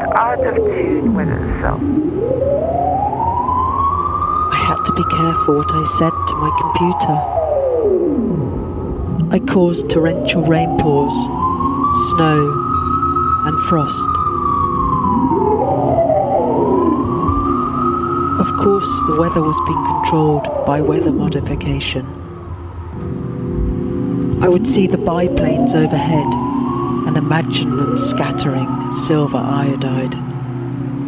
out of tune with itself. I had to be careful what I said to my computer. I caused torrential rainpours, snow and frost. Of course, the weather was being controlled by weather modification. I would see the biplanes overhead and imagine them scattering silver iodide.